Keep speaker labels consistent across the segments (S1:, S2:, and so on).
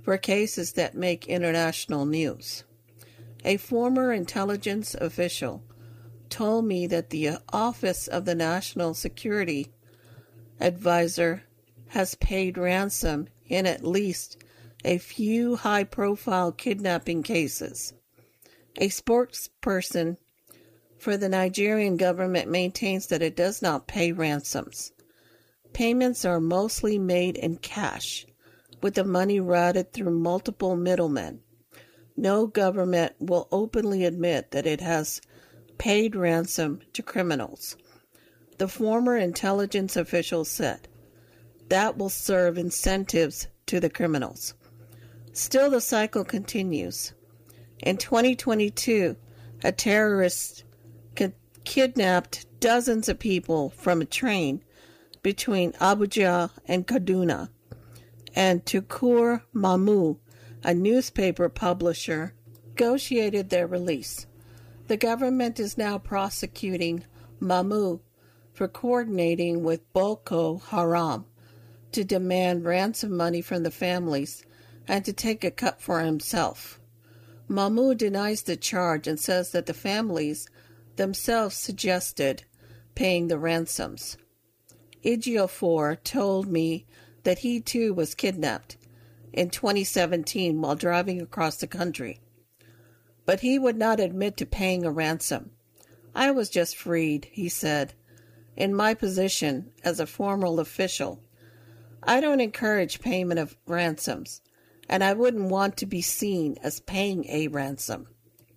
S1: for cases that make international news. A former intelligence official told me that the Office of the National Security Advisor has paid ransom in at least a few high-profile kidnapping cases. A spokesperson for the Nigerian government maintains that it does not pay ransoms. Payments are mostly made in cash, with the money routed through multiple middlemen. No government will openly admit that it has paid ransom to criminals. The former intelligence official said that will serve incentives to the criminals. Still, the cycle continues. In 2022, a terrorist kidnapped dozens of people from a train between Abuja and Kaduna, and Tukur Mamu, a newspaper publisher, negotiated their release. The government is now prosecuting Mamu for coordinating with Boko Haram to demand ransom money from the families and to take a cut for himself. Mamu denies the charge and says that the families themselves suggested paying the ransoms. Ejiofor told me that he too was kidnapped in 2017 while driving across the country. But he would not admit to paying a ransom. I was just freed, he said. In my position as a formal official, I don't encourage payment of ransoms, and I wouldn't want to be seen as paying a ransom.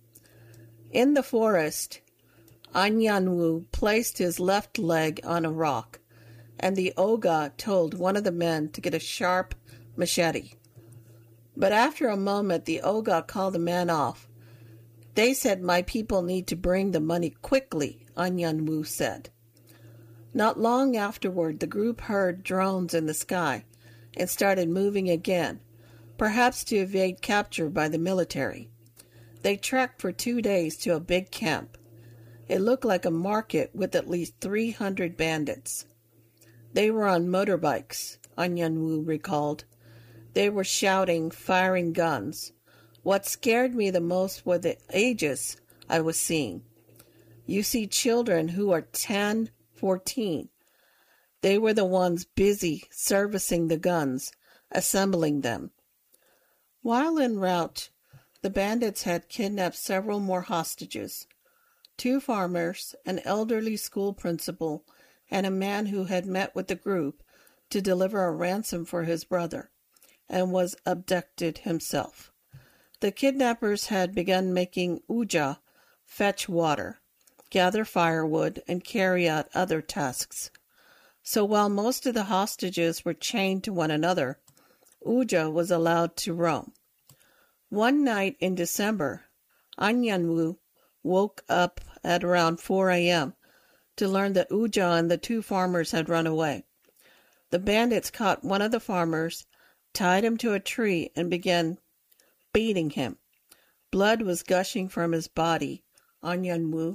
S1: In the forest, Anyanwu placed his left leg on a rock, and the Oga told one of the men to get a sharp machete. But after a moment, the Oga called the man off. They said, "My people need to bring the money quickly," Anyanwu said. Not long afterward, the group heard drones in the sky and started moving again, perhaps to evade capture by the military. They trekked for 2 days to a big camp. It looked like a market with at least 300 bandits. They were on motorbikes, Anyanwu recalled. They were shouting, firing guns. What scared me the most were the ages I was seeing. You see children who are 10, 14. They were the ones busy servicing the guns, assembling them. While en route, the bandits had kidnapped several more hostages. 2 farmers, an elderly school principal, and a man who had met with the group to deliver a ransom for his brother, and was abducted himself. The kidnappers had begun making Uja fetch water, gather firewood, and carry out other tasks. So while most of the hostages were chained to one another, Uja was allowed to roam. One night in December, Anyanwu woke up at around 4 a.m. to learn that Uja and the 2 farmers had run away. The bandits caught one of the farmers, tied him to a tree, and began beating him. Blood was gushing from his body, Anyanwu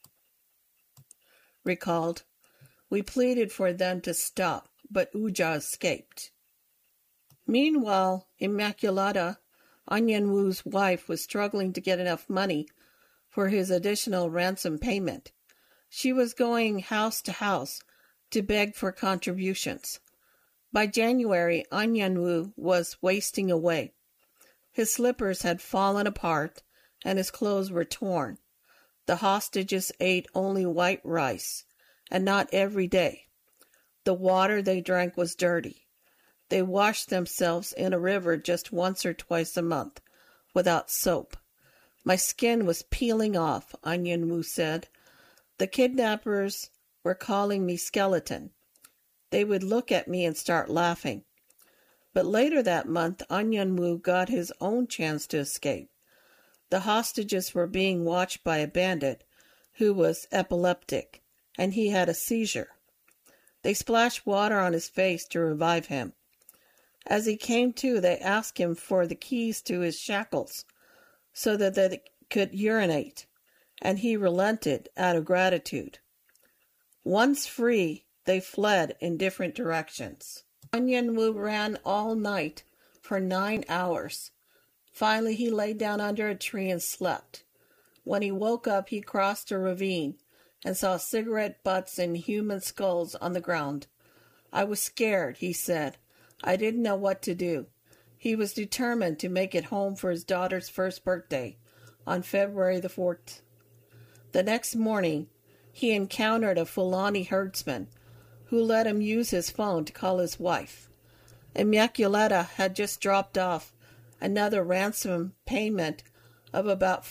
S1: recalled. We pleaded for them to stop, but Uja escaped. Meanwhile, Immaculata, Anyanwu's wife, was struggling to get enough money for his additional ransom payment. She was going house to house to beg for contributions. By January, Anyanwu was wasting away. His slippers had fallen apart and his clothes were torn. The hostages ate only white rice, and not every day. The water they drank was dirty. They washed themselves in a river just once or twice a month, without soap. My skin was peeling off, Anyanwu said. The kidnappers were calling me skeleton. They would look at me and start laughing. But later that month, Anyanwu got his own chance to escape. The hostages were being watched by a bandit who was epileptic, and he had a seizure. They splashed water on his face to revive him. As he came to, they asked him for the keys to his shackles so that they could urinate, and he relented out of gratitude. Once free, they fled in different directions. Anyanwu ran all night for 9 hours. Finally, he lay down under a tree and slept. When he woke up, he crossed a ravine and saw cigarette butts and human skulls on the ground. I was scared, he said. I didn't know what to do. He was determined to make it home for his daughter's first birthday on February the 4th. The next morning, he encountered a Fulani herdsman who let him use his phone to call his wife. Immaculata had just dropped off another ransom payment of about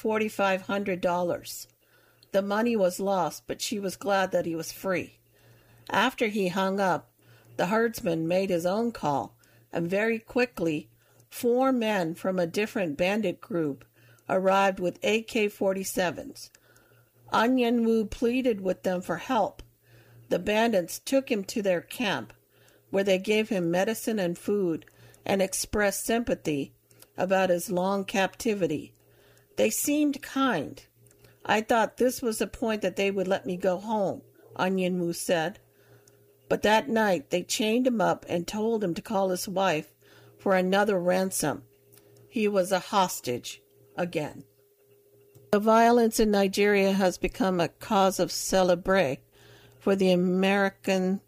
S1: $4,500. The money was lost, but she was glad that he was free. After he hung up, the herdsman made his own call, and very quickly, 4 men from a different bandit group arrived with AK-47s. Anyanwu pleaded with them for help. The bandits took him to their camp, where they gave him medicine and food and expressed sympathy about his long captivity. They seemed kind. I thought this was the point that they would let me go home, Anyanwu said. But that night they chained him up and told him to call his wife for another ransom. He was a hostage again. The violence in Nigeria has become a cause of celebrate for the American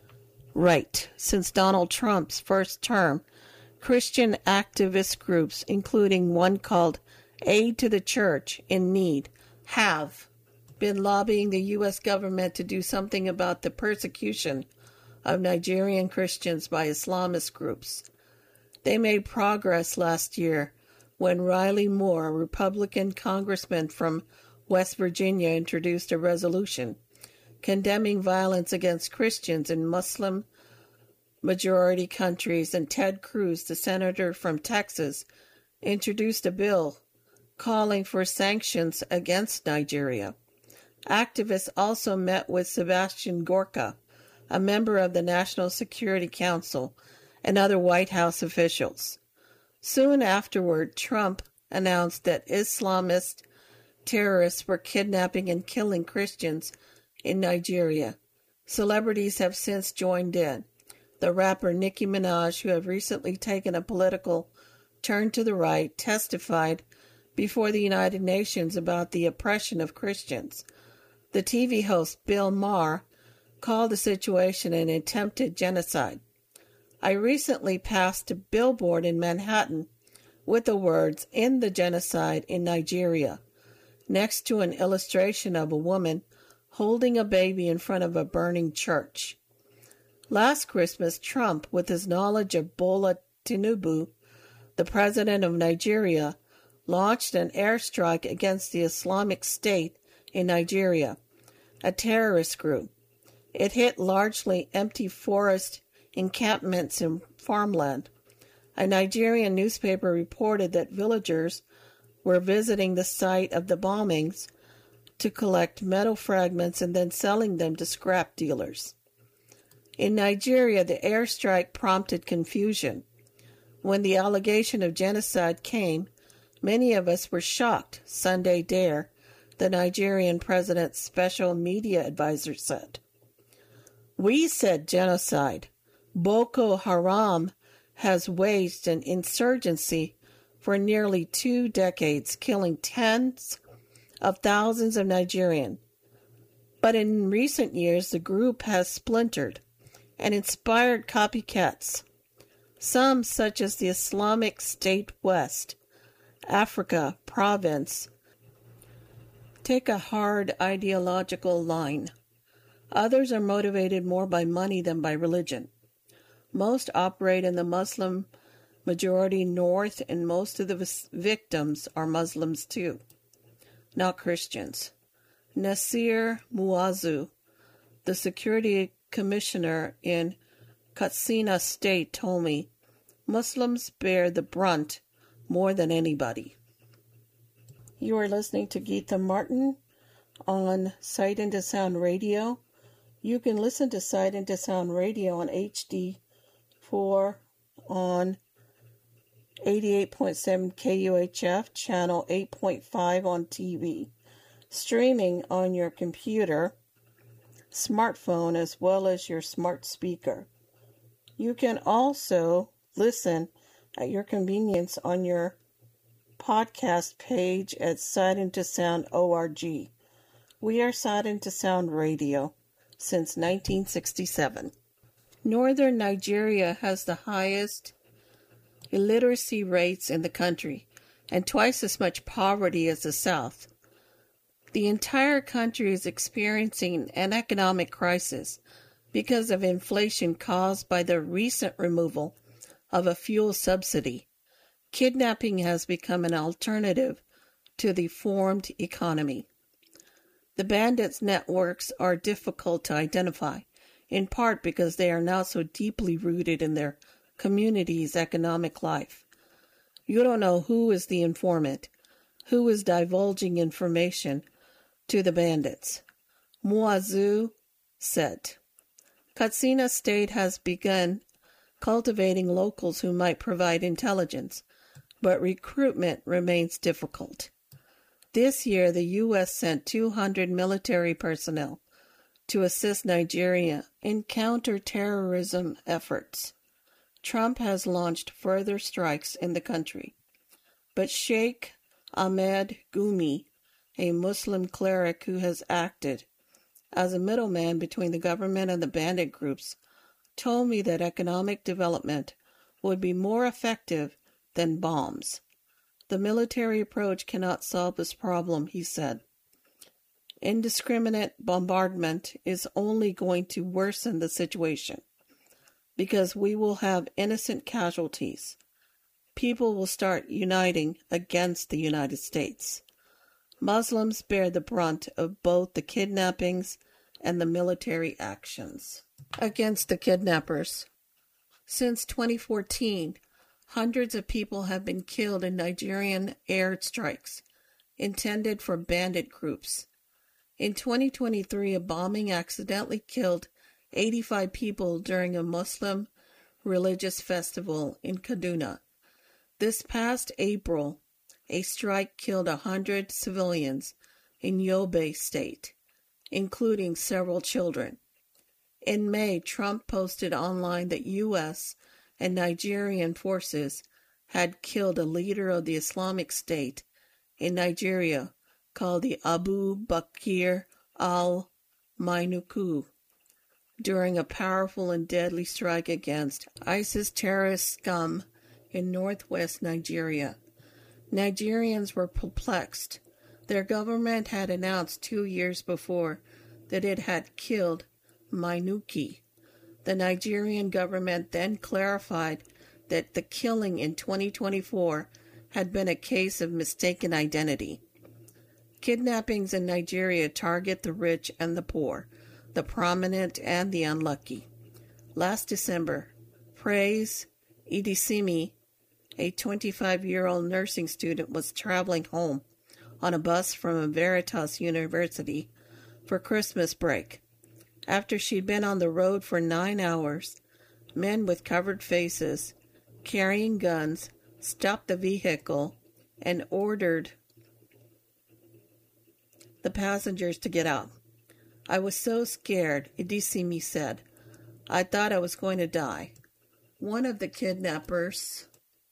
S1: right. Since Donald Trump's first term, Christian activist groups, including one called Aid to the Church in Need, have been lobbying the U.S. government to do something about the persecution of Nigerian Christians by Islamist groups. They made progress last year when Riley Moore, a Republican congressman from West Virginia, introduced a resolution condemning violence against Christians in Muslim-majority countries, and Ted Cruz, the senator from Texas, introduced a bill calling for sanctions against Nigeria. Activists also met with Sebastian Gorka, a member of the National Security Council, and other White House officials. Soon afterward, Trump announced that Islamist terrorists were kidnapping and killing Christians in Nigeria. Celebrities have since joined in. The rapper Nicki Minaj, who have recently taken a political turn to the right, testified before the United Nations about the oppression of Christians. The TV host Bill Maher called the situation an attempted genocide. I recently passed a billboard in Manhattan with the words, "End the genocide in Nigeria," next to an illustration of a woman holding a baby in front of a burning church. Last Christmas, Trump, with his knowledge of Bola Tinubu, the president of Nigeria, launched an airstrike against the Islamic State in Nigeria, a terrorist group. It hit largely empty forest encampments and farmland. A Nigerian newspaper reported that villagers were visiting the site of the bombings to collect metal fragments and then selling them to scrap dealers. In Nigeria, the airstrike prompted confusion. When the allegation of genocide came, many of us were shocked, Sunday Dare, the Nigerian president's special media advisor, said. We said genocide. Boko Haram has waged an insurgency for nearly 2 decades, killing tens of thousands of Nigerians. But in recent years, the group has splintered and inspired copycats. Some, such as the Islamic State West Africa province, take a hard ideological line. Others are motivated more by money than by religion. Most operate in the Muslim-majority North, and most of the victims are Muslims too, not Christians. Nasir Muazu, the security commissioner in Katsina State, told me, Muslims bear the brunt more than anybody. You are listening to Geeta Martin on Sight into Sound Radio. You can listen to Sight into Sound Radio on HD4 on 88.7 KUHF, channel 8.5 on TV, streaming on your computer, smartphone, as well as your smart speaker. You can also listen at your convenience on your podcast page at Silent to Sound org. We are Silent to Sound Radio since 1967. Northern Nigeria has the highest illiteracy rates in the country and twice as much poverty as the South. The entire country is experiencing an economic crisis because of inflation caused by the recent removal of a fuel subsidy. Kidnapping has become an alternative to the formed economy. The bandits' networks are difficult to identify, in part because they are now so deeply rooted in their community's economic life. You don't know who is the informant, who is divulging information to the bandits. Muazu said. Katsina State has begun cultivating locals who might provide intelligence, but recruitment remains difficult. This year, the U.S. sent 200 military personnel to assist Nigeria in counterterrorism efforts. Trump has launched further strikes in the country, but Sheikh Ahmed Gumi, a Muslim cleric who has acted as a middleman between the government and the bandit groups, told me that economic development would be more effective than bombs. The military approach cannot solve this problem, he said. Indiscriminate bombardment is only going to worsen the situation because we will have innocent casualties. People will start uniting against the United States. Muslims bear the brunt of both the kidnappings and the military actions against the kidnappers. Since 2014, hundreds of people have been killed in Nigerian airstrikes intended for bandit groups. In 2023, a bombing accidentally killed 85 people during a Muslim religious festival in Kaduna. This past April, a strike killed 100 civilians in Yobe State, including several children. In May, Trump posted online that U.S. and Nigerian forces had killed a leader of the Islamic State in Nigeria called the Abu Bakr al-Minuku during a powerful and deadly strike against ISIS terrorist scum in northwest Nigeria. Nigerians were perplexed. Their government had announced 2 years before that it had killed Minuki. The Nigerian government then clarified that the killing in 2024 had been a case of mistaken identity. Kidnappings in Nigeria target the rich and the poor, the prominent and the unlucky. Last December, Praise Idisimi, a 25-year-old nursing student, was traveling home on a bus from Veritas University for Christmas break. After she'd been on the road for 9 hours, men with covered faces, carrying guns, stopped the vehicle and ordered the passengers to get out. I was so scared, Idisimi said. I thought I was going to die. One of the kidnappers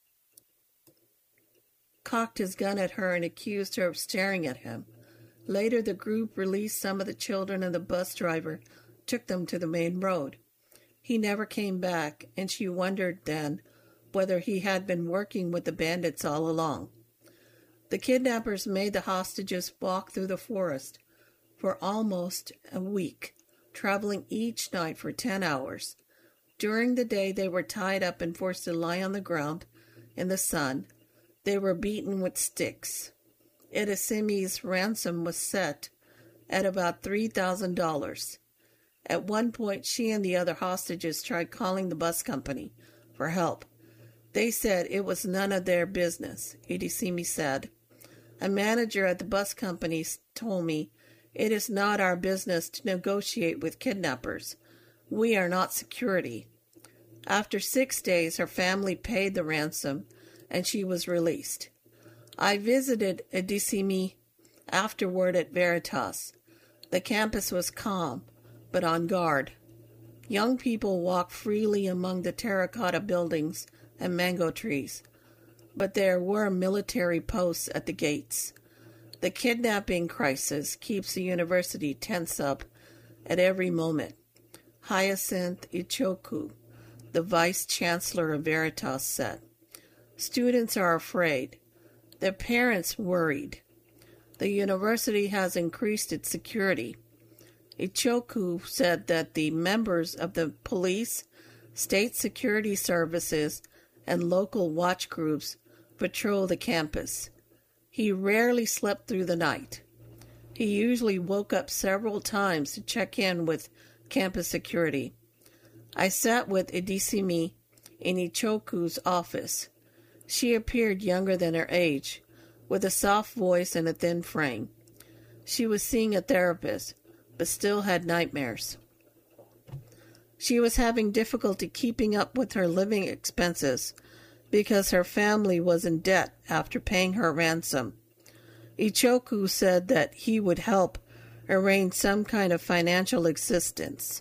S1: cocked his gun at her and accused her of staring at him. Later, the group released some of the children and the bus driver took them to the main road. He never came back, and she wondered then whether he had been working with the bandits all along. The kidnappers made the hostages walk through the forest for almost a week, traveling each night for 10 hours. During the day, they were tied up and forced to lie on the ground in the sun. They were beaten with sticks. Idisimi's ransom was set at about $3,000. At one point, she and the other hostages tried calling the bus company for help. They said it was none of their business, Idisimi said. A manager at the bus company told me, "It is not our business to negotiate with kidnappers. We are not security." After 6 days, her family paid the ransom, and she was released. I visited Idisimi afterward at Veritas. The campus was calm, but on guard. Young people walked freely among the terracotta buildings and mango trees, but there were military posts at the gates. The kidnapping crisis keeps the university tense up at every moment. Hyacinth Ichoku, the vice-chancellor of Veritas, said. Students are afraid. Their parents worried. The university has increased its security. Ichoku said that the members of the police, state security services, and local watch groups patrol the campus. He rarely slept through the night. He usually woke up several times to check in with campus security. I sat with Idisimi in Ichoku's office. She appeared younger than her age, with a soft voice and a thin frame. She was seeing a therapist, but still had nightmares. She was having difficulty keeping up with her living expenses because her family was in debt after paying her ransom. Ichoku said that he would help arrange some kind of financial assistance.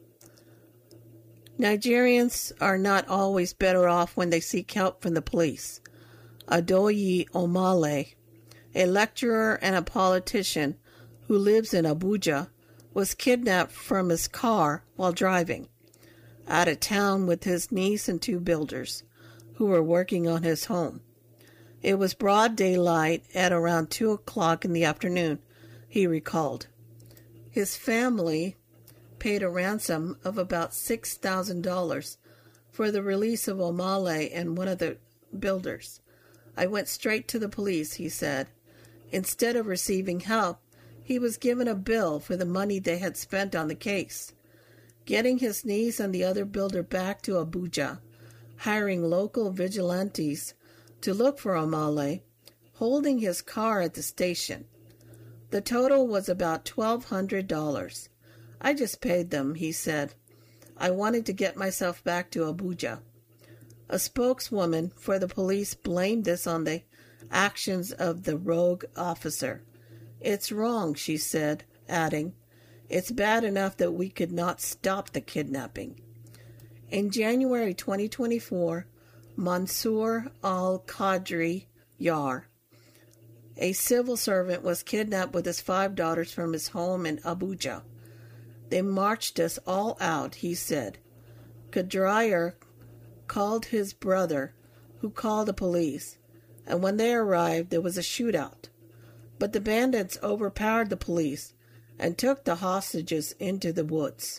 S1: Nigerians are not always better off when they seek help from the police. Adoyi Omale, a lecturer and a politician who lives in Abuja, was kidnapped from his car while driving out of town with his niece and two builders who were working on his home. It was broad daylight at around 2 o'clock in the afternoon, he recalled. His family paid a ransom of about $6,000 for the release of Omale and one of the builders. I went straight to the police, he said. Instead of receiving help, he was given a bill for the money they had spent on the case. Getting his niece and the other builder back to Abuja, hiring local vigilantes to look for Omale, holding his car at the station. The total was about $1,200. I just paid them, he said. I wanted to get myself back to Abuja. A spokeswoman for the police blamed this on the actions of the rogue officer. It's wrong, she said, adding, it's bad enough that we could not stop the kidnapping. In January 2024, Mansour al-Qadri Yar, a civil servant, was kidnapped with his 5 daughters from his home in Abuja. They marched us all out, he said. Qadri called his brother, who called the police, and when they arrived, there was a shootout. But the bandits overpowered the police and took the hostages into the woods.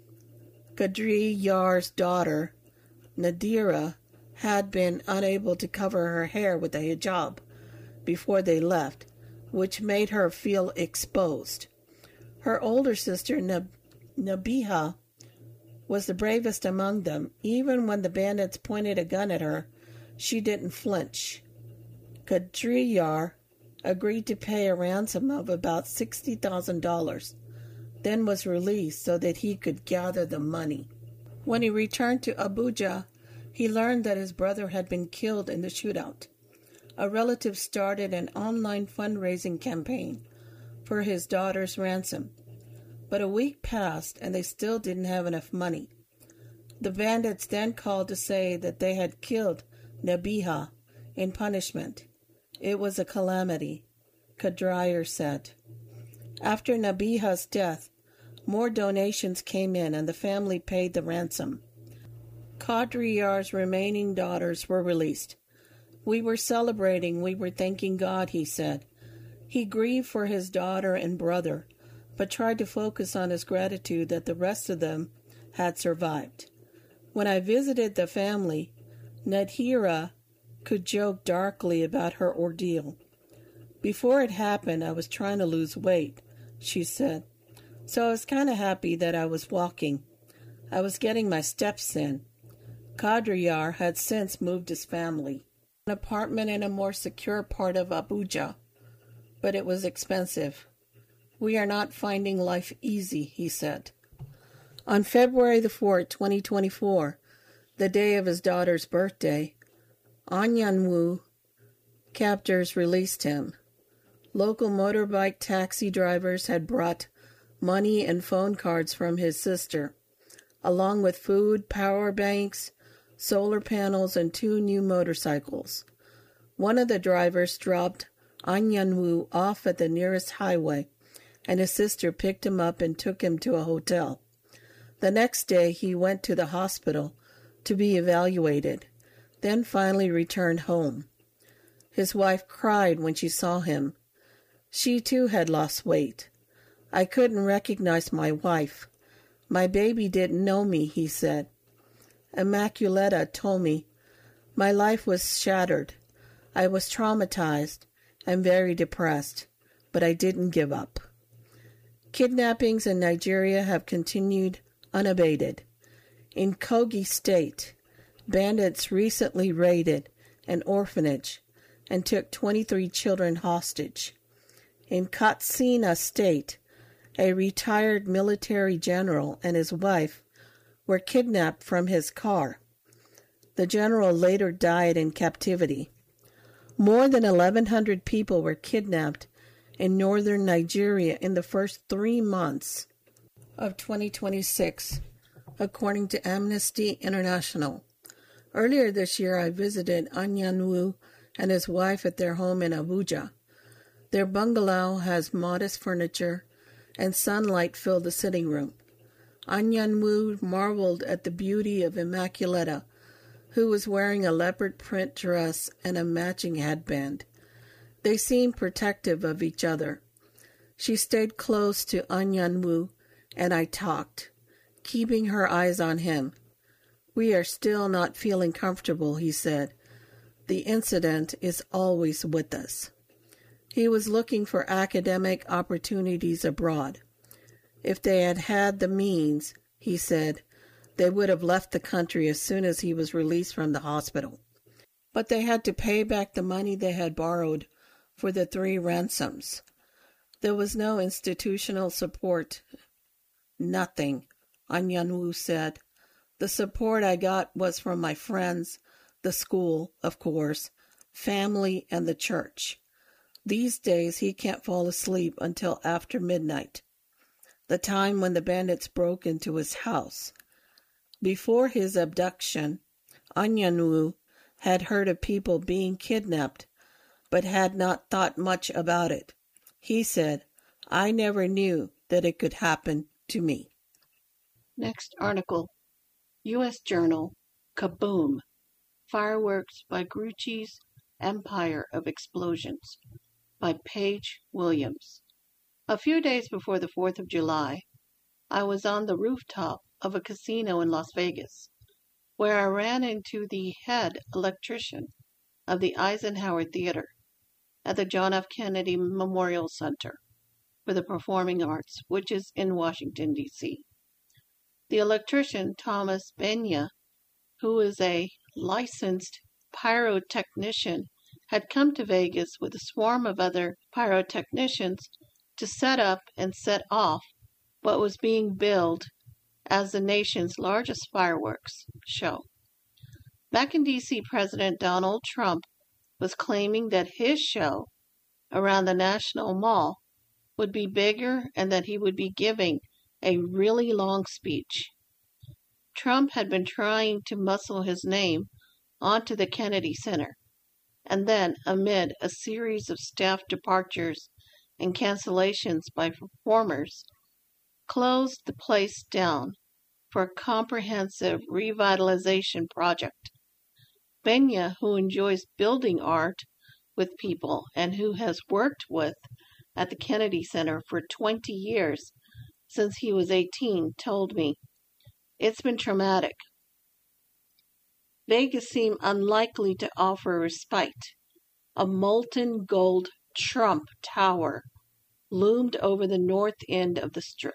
S1: Qadri Yar's daughter, Nadira, had been unable to cover her hair with a hijab before they left, which made her feel exposed. Her older sister, Nabiha, was the bravest among them. Even when the bandits pointed a gun at her, she didn't flinch. Qadri Yar agreed to pay a ransom of about $60,000, then was released so that he could gather the money. When he returned to Abuja, he learned that his brother had been killed in the shootout. A relative started an online fundraising campaign for his daughter's ransom, but a week passed and they still didn't have enough money. The bandits then called to say that they had killed Nabiha in punishment. It was a calamity, Qadri said. After Nabiha's death, more donations came in and the family paid the ransom. Qadri Yar's remaining daughters were released. We were celebrating, we were thanking God, he said. He grieved for his daughter and brother, but tried to focus on his gratitude that the rest of them had survived. When I visited the family, Nadira could joke darkly about her ordeal. Before it happened, I was trying to lose weight, she said. So I was kind of happy that I was walking. I was getting my steps in. Qadri Yar had since moved his family. An apartment in a more secure part of Abuja, but it was expensive. We are not finding life easy, he said. On February the 4th, 2024, the day of his daughter's birthday, Anyanwu captors released him. Local motorbike taxi drivers had brought money and phone cards from his sister, along with food, power banks, solar panels, and 2 new motorcycles. One of the drivers dropped An Yan-woo off at the nearest highway, and his sister picked him up and took him to a hotel. The next day, he went to the hospital to be evaluated, then finally returned home. His wife cried when she saw him. She too had lost weight. I couldn't recognize my wife. My baby didn't know me, he said. Immaculata told me, my life was shattered. I was traumatized and very depressed, but I didn't give up. Kidnappings in Nigeria have continued unabated. In Kogi State, bandits recently raided an orphanage and took 23 children hostage. In Katsina State, a retired military general and his wife were kidnapped from his car. The general later died in captivity. More than 1,100 people were kidnapped in northern Nigeria in the first 3 months of 2026, according to Amnesty International. Earlier this year, I visited An Yan-woo and his wife at their home in Abuja. Their bungalow has modest furniture, and sunlight filled the sitting room. An Yan-woo marveled at the beauty of Immaculata, who was wearing a leopard print dress and a matching headband. They seemed protective of each other. She stayed close to An Yan-woo, and I talked, keeping her eyes on him. We are still not feeling comfortable, he said. The incident is always with us. He was looking for academic opportunities abroad. If they had had the means, he said, they would have left the country as soon as he was released from the hospital. But they had to pay back the money they had borrowed for the 3 ransoms. There was no institutional support. Nothing, An Yan-woo said. The support I got was from my friends, the school, of course, family, and the church. These days he can't fall asleep until after midnight, the time when the bandits broke into his house. Before his abduction, An Yan-woo had heard of people being kidnapped, but had not thought much about it. He said, I never knew that it could happen to me. Next article, U.S. Journal, Kaboom! Fireworks by Grucci's Empire of Explosions, by Paige Williams. A few days before the 4th of July, I was on the rooftop of a casino in Las Vegas, where I ran into the head electrician of the Eisenhower Theater at the John F. Kennedy Memorial Center for the Performing Arts, which is in Washington, D.C. The electrician, Thomas Benya, who is a licensed pyrotechnician, had come to Vegas with a swarm of other pyrotechnicians to set up and set off what was being billed as the nation's largest fireworks show. Back in D.C., President Donald Trump was claiming that his show around the National Mall would be bigger and that he would be giving a really long speech. Trump had been trying to muscle his name onto the Kennedy Center, and then, amid a series of staff departures and cancellations by performers, closed the place down for a comprehensive revitalization project. Benya, who enjoys building art with people and who has worked with at the Kennedy Center for 20 years, since he was 18, told me, it's been traumatic. Vegas seemed unlikely to offer respite. A molten gold Trump Tower loomed over the north end of the Strip.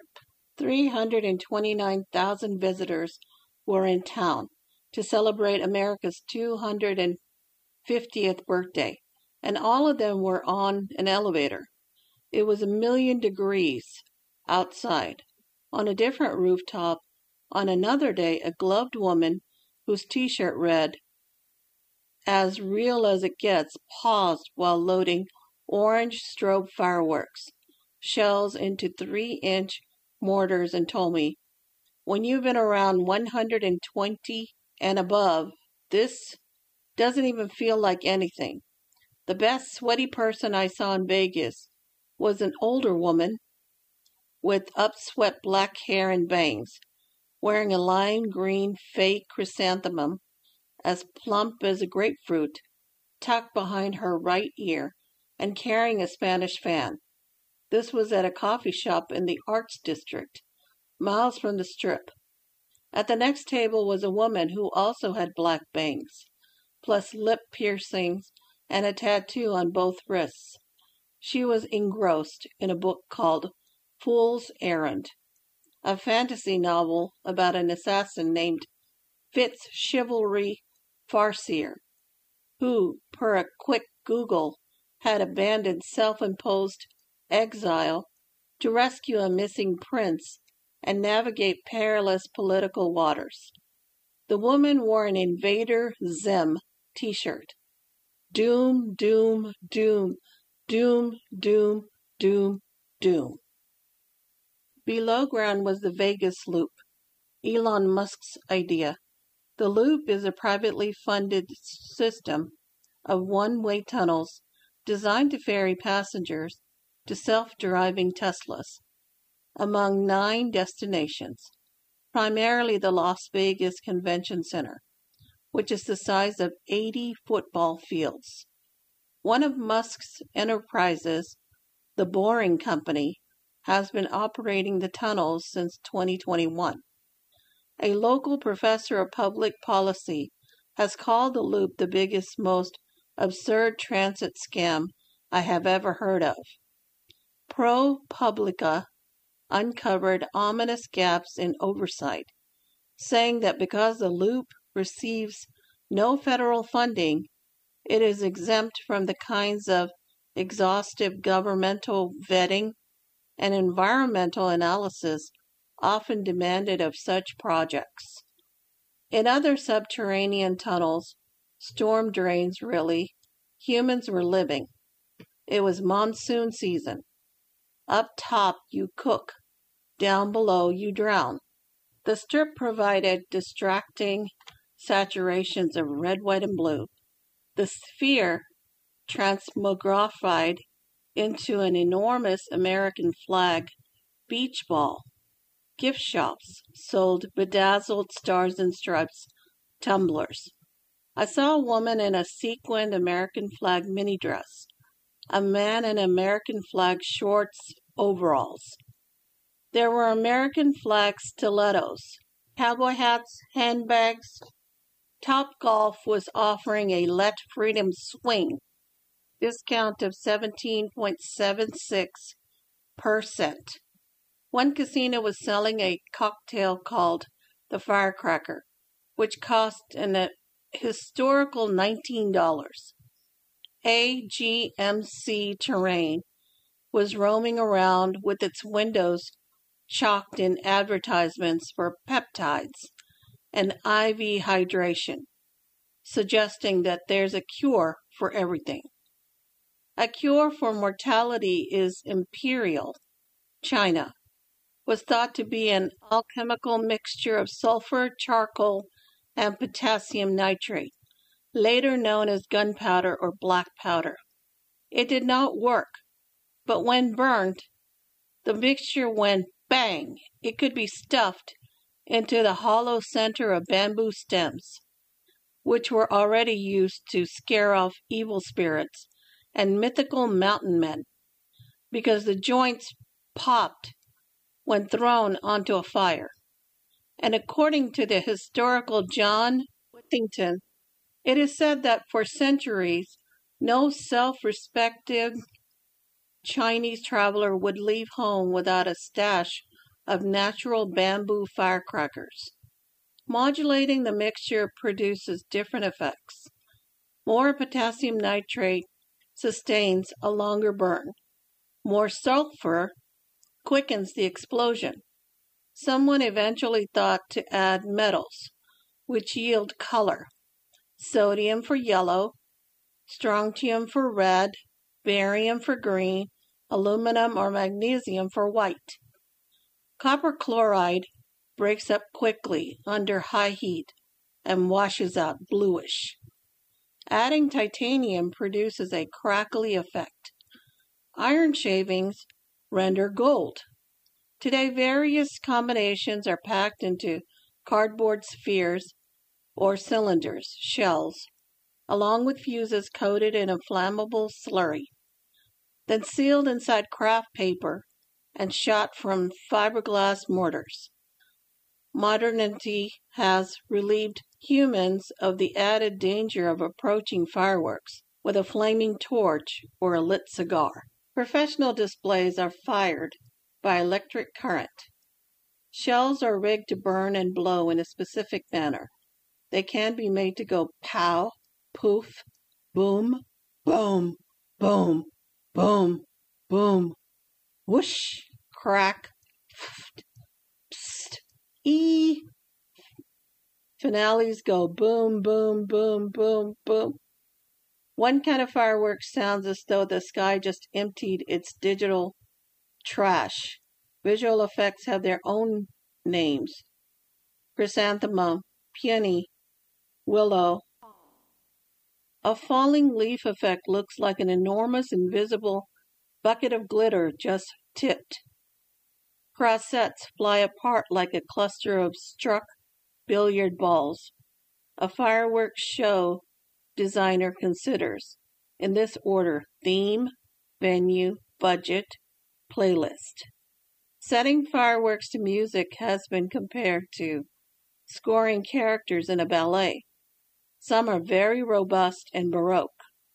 S1: 329,000 visitors were in town to celebrate America's 250th birthday, and all of them were on an elevator. It was 1,000,000 degrees outside. On a different rooftop, on another day, a gloved woman whose t-shirt read, "As real as it gets," paused while loading orange strobe fireworks, shells into 3-inch mortars, and told me, when you've been around 120 and above, this doesn't even feel like anything. The best sweaty person I saw in Vegas was an older woman with upswept black hair and bangs, wearing a lime green fake chrysanthemum as plump as a grapefruit tucked behind her right ear and carrying a Spanish fan. This was at a coffee shop in the Arts District, miles from the Strip. At the next table was a woman who also had black bangs, plus lip piercings and a tattoo on both wrists. She was engrossed in a book called Fool's Errand, a fantasy novel about an assassin named Fitz Chivalry Farseer, who, per a quick Google, had abandoned self-imposed exile to rescue a missing prince and navigate perilous political waters. The woman wore an Invader Zim t-shirt. Doom, doom, doom, doom, doom, doom, doom. Below ground was the Vegas Loop, Elon Musk's idea. The Loop is a privately funded system of one-way tunnels designed to ferry passengers to self-driving Teslas among 9 destinations, primarily the Las Vegas Convention Center, which is the size of 80 football fields. One of Musk's enterprises, the Boring Company, has been operating the tunnels since 2021. A local professor of public policy has called the Loop the biggest, most absurd transit scam I have ever heard of. ProPublica uncovered ominous gaps in oversight, saying that because the Loop receives no federal funding, it is exempt from the kinds of exhaustive governmental vetting and environmental analysis often demanded of such projects. In other subterranean tunnels, storm drains really, humans were living. It was monsoon season. Up top you cook, down below you drown. The Strip provided distracting saturations of red, white, and blue. The sphere transmogrified into an enormous American flag beach ball. Gift shops sold bedazzled stars and stripes tumblers. I saw a woman in a sequined American flag mini dress, a man in American flag shorts overalls. There were American flag stilettos, cowboy hats, handbags. Topgolf was offering a Let Freedom Swing discount of 17.76%. One casino was selling a cocktail called the Firecracker, which cost an historical $19. AGMC Terrain was roaming around with its windows chalked in advertisements for peptides and IV hydration, suggesting that there's a cure for everything. A cure for mortality is Imperial, China, was thought to be an alchemical mixture of sulfur, charcoal, and potassium nitrate, later known as gunpowder or black powder. It did not work, but when burned, the mixture went bang. It could be stuffed into the hollow center of bamboo stems, which were already used to scare off evil spirits and mythical mountain men, because the joints popped when thrown onto a fire. And according to the historical John Whittington, it is said that for centuries, no self-respecting Chinese traveler would leave home without a stash of natural bamboo firecrackers. Modulating the mixture produces different effects. More potassium nitrate sustains a longer burn. More sulfur quickens the explosion. Someone eventually thought to add metals, which yield color. Sodium for yellow, strontium for red, barium for green, aluminum or magnesium for white. Copper chloride breaks up quickly under high heat and washes out bluish. Adding titanium produces a crackly effect. Iron shavings render gold. Today, various combinations are packed into cardboard spheres or cylinders, shells, along with fuses coated in a flammable slurry, then sealed inside craft paper and shot from fiberglass mortars. Modernity has relieved humans of the added danger of approaching fireworks with a flaming torch or a lit cigar. Professional displays are fired by electric current. Shells are rigged to burn and blow in a specific manner. They can be made to go pow, poof, boom, boom, boom, boom, boom, whoosh, crack, psst, ee. Finales go boom, boom, boom, boom, boom. One kind of fireworks sounds as though the sky just emptied its digital trash. Visual effects have their own names: chrysanthemum, peony, willow. A falling leaf effect looks like an enormous invisible bucket of glitter just tipped. Crossets fly apart like a cluster of struck billiard balls. A fireworks show designer considers, in this order: theme, venue, budget, playlist. Setting fireworks to music has been compared to scoring characters in a ballet. Some are very robust and baroque,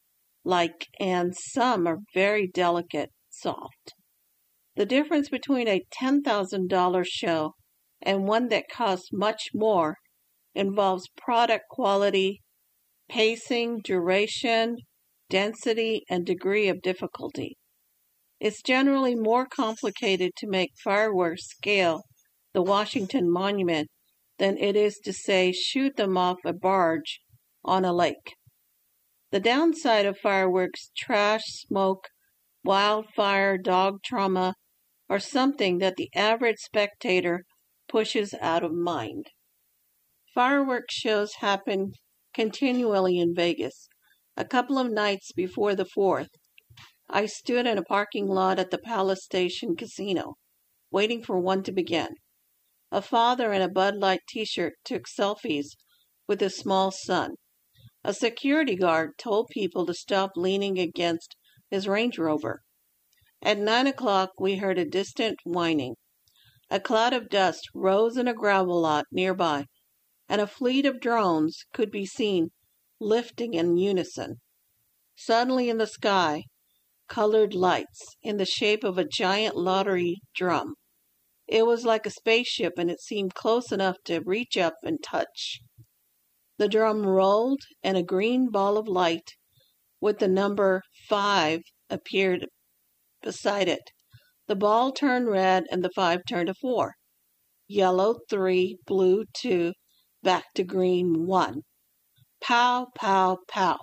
S1: and some are very delicate, soft. The difference between a $10,000 show and one that costs much more involves product quality, pacing, duration, density, and degree of difficulty. It's generally more complicated to make fireworks scale the Washington Monument than it is to, say, shoot them off a barge on a lake. The downside of fireworks, trash, smoke, wildfire, dog trauma, are something that the average spectator pushes out of mind. Fireworks shows happen continually in Vegas. A couple of nights before the 4th, I stood in a parking lot at the Palace Station Casino, waiting for one to begin. A father in a Bud Light t-shirt took selfies with his small son. A security guard told people to stop leaning against his Range Rover. At 9 o'clock, we heard a distant whining. A cloud of dust rose in a gravel lot nearby, and a fleet of drones could be seen lifting in unison. Suddenly in the sky, colored lights in the shape of a giant lottery drum. It was like a spaceship, and it seemed close enough to reach up and touch. The drum rolled, and a green ball of light with the number 5 appeared beside it. The ball turned red, and the 5 turned to 4. Yellow 3, blue 2, back to green 1. Pow, pow, pow.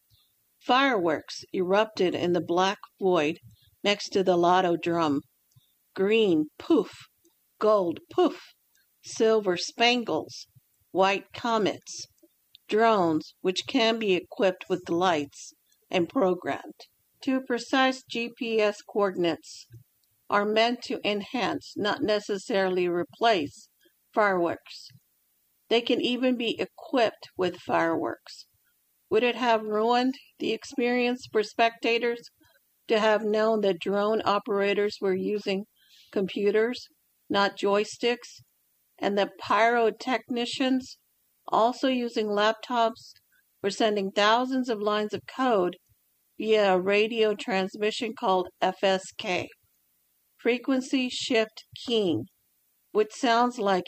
S1: Fireworks erupted in the black void next to the lotto drum. Green, poof. Gold, poof. Silver spangles. White comets. Drones, which can be equipped with lights and programmed to precise GPS coordinates, are meant to enhance, not necessarily replace, fireworks. They can even be equipped with fireworks. Would it have ruined the experience for spectators to have known that drone operators were using computers, not joysticks, and that pyrotechnicians, also using laptops, were sending thousands of lines of code via a radio transmission called FSK, frequency shift keying, which sounds like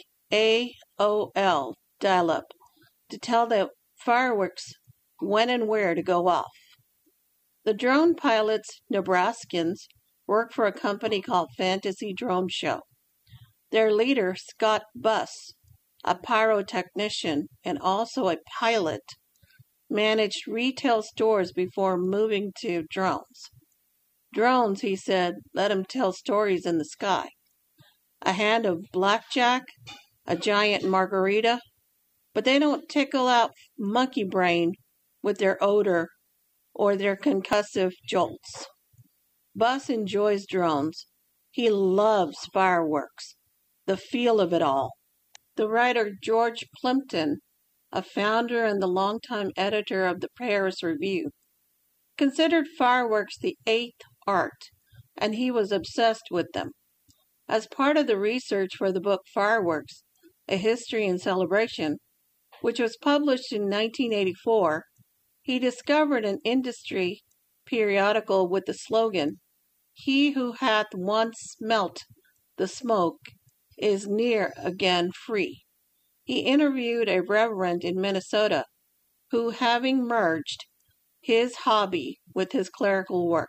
S1: AOL dial-up, to tell the fireworks when and where to go off. The drone pilots, Nebraskans, work for a company called Fantasy Drone Show. Their leader, Scott Buss, a pyrotechnician and also a pilot, managed retail stores before moving to drones. Drones, he said, let him tell stories in the sky. A hand of blackjack, a giant margarita, but they don't tickle out monkey brain with their odor or their concussive jolts. Bus enjoys drones. He loves fireworks, the feel of it all. The writer George Plimpton, a founder and the longtime editor of the Paris Review, considered fireworks the eighth art, and he was obsessed with them. As part of the research for the book Fireworks, A History and Celebration, which was published in 1984, he discovered an industry periodical with the slogan, "He who hath once smelt the smoke is near again free." He interviewed a reverend in Minnesota who, having merged his hobby with his clerical work,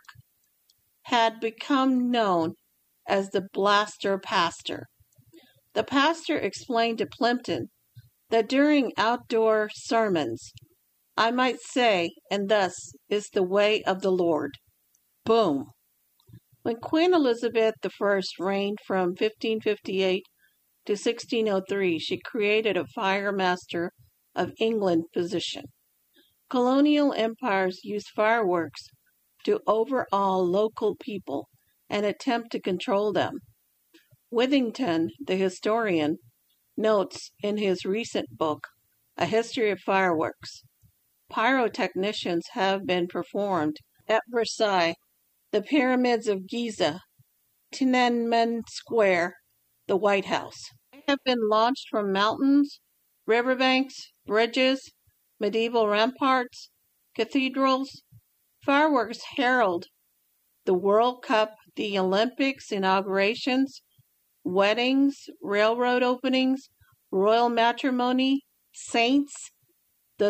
S1: had become known as the Blaster Pastor. The pastor explained to Plimpton that during outdoor sermons, I might say, and thus is the way of the Lord. Boom! When Queen Elizabeth I reigned from 1558 to 1603, she created a Fire Master of England position. Colonial empires used fireworks to overawe local people and attempt to control them. Withington, the historian, notes in his recent book, A History of Fireworks, pyrotechnicians have been performed at Versailles, the Pyramids of Giza, Tiananmen Square, the White House. They have been launched from mountains, riverbanks, bridges, medieval ramparts, cathedrals. Fireworks herald the World Cup, the Olympics, inaugurations, weddings, railroad openings, royal matrimony, saints, the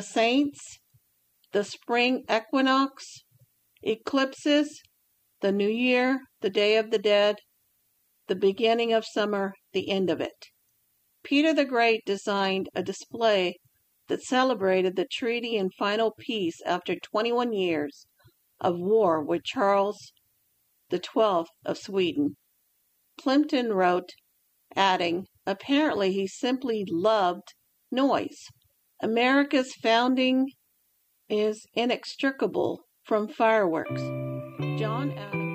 S1: spring equinox, eclipses, the New Year, the Day of the Dead, the beginning of summer, the end of it. Peter the Great designed a display that celebrated the treaty and final peace after 21 years of war with Charles XII of Sweden. Plimpton wrote, adding, apparently he simply loved noise. America's founding is inextricable from fireworks. John Adams